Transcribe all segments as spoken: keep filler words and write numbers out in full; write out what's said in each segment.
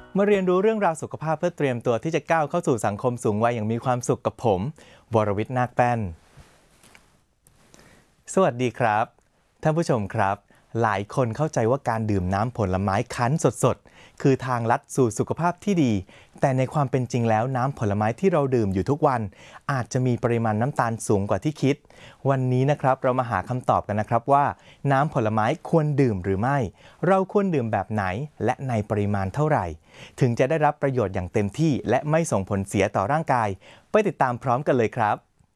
มาเรียนรู้เรื่องราวสุขภาพเพื่อเตรียมตัวที่จะก้าวเข้าสู่สังคมสูงวัยอย่างมีความสุขกับผมวรวิทย์นาคแป้นสวัสดีครับท่านผู้ชมครับหลายคนเข้าใจว่าการดื่มน้ำผลไม้คั้นสดๆคือทางลัดสู่สุขภาพที่ดีแต่ในความเป็นจริงแล้วน้ำผลไม้ที่เราดื่มอยู่ทุกวันอาจจะมีปริมาณน้ำตาลสูงกว่าที่คิดวันนี้นะครับเรามาหาคำตอบกันนะครับว่าน้ำผลไม้ควรดื่มหรือไม่เราควรดื่มแบบไหนและในปริมาณเท่าไหร่ถึงจะได้รับประโยชน์อย่างเต็มที่และไม่ส่งผลเสียต่อร่างกายไปติดตามพร้อมกันเลยครับ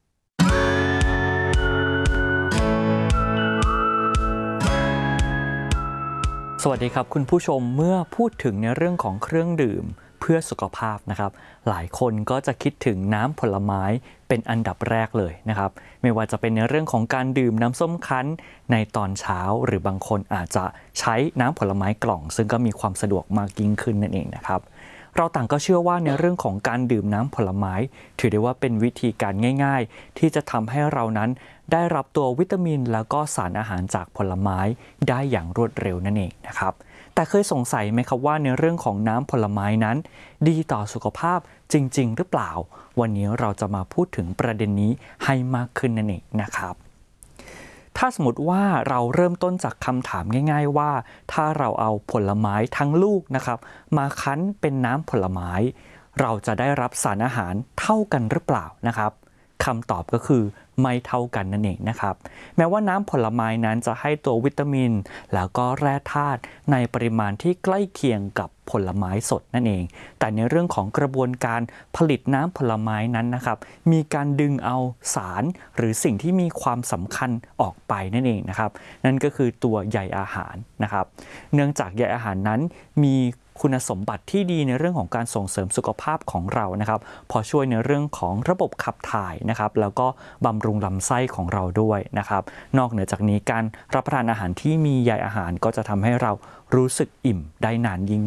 สวัสดีครับคุณผู้ชมเมื่อพูดถึงในเรื่องของเครื่องดื่มเพื่อสุขภาพนะครับหลายคนก็จะคิดถึงน้ำผลไม้เป็นอันดับแรกเลยนะครับไม่ว่าจะเป็นในเรื่องของการดื่มน้ำส้มคั้นในตอนเช้าหรือบางคนอาจจะใช้น้ำผลไม้กล่องซึ่งก็มีความสะดวกมากยิ่งขึ้นนั่นเองนะครับเราต่างก็เชื่อว่าในเรื่องของการดื่มน้ำผลไม้ถือได้ว่าเป็นวิธีการง่ายๆที่จะทำให้เรานั้นได้รับตัววิตามินแล้วก็สารอาหารจากผลไม้ได้อย่างรวดเร็วนั่นเองนะครับแต่เคยสงสัยไหมครับว่าในเรื่องของน้ำผลไม้นั้นดีต่อสุขภาพจริงๆหรือเปล่าวันนี้เราจะมาพูดถึงประเด็นนี้ให้มากขึ้นนั่นเองนะครับถ้าสมมติว่าเราเริ่มต้นจากคำถามง่ายๆว่าถ้าเราเอาผลไม้ทั้งลูกนะครับมาคั้นเป็นน้ำผลไม้เราจะได้รับสารอาหารเท่ากันหรือเปล่านะครับคำตอบก็คือไม่เท่ากันนั่นเองนะครับแม้ว่าน้ำผลไม้นั้นจะให้ตัววิตามินแล้วก็แร่ธาตุในปริมาณที่ใกล้เคียงกับผลไม้สดนั่นเองแต่ในเรื่องของกระบวนการผลิตน้ำผลไม้นั้นนะครับมีการดึงเอาสารหรือสิ่งที่มีความสำคัญออกไปนั่นเองนะครับนั่นก็คือตัวใยอาหารนะครับเนื่องจากใยอาหารนั้นมีคุณสมบัติที่ดีในเรื่องของการส่งเสริมสุขภาพของเรานะครับพอช่วยในเรื่องของระบบขับถ่ายนะครับแล้วก็บำรุงลำไส้ของเราด้วยนะครับนอกเหนือจากนี้การรับประทานอาหารที่มีใยอาหารก็จะทำให้เรารู้สึกอิ่มได้นานยิ่ง